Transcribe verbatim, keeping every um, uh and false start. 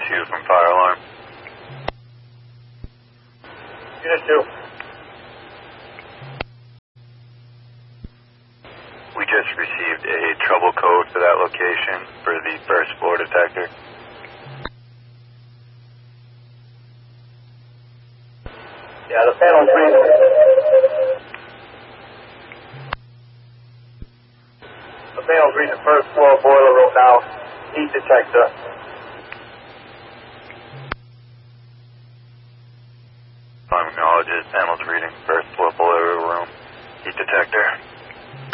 two from fire alarm. Unit two. We just received a trouble code for that location for the first floor detector. Yeah, the panel's reading. The panel's reading the first floor boiler room now. Heat detector. Alarm acknowledges panel's reading first floor boiler room heat detector.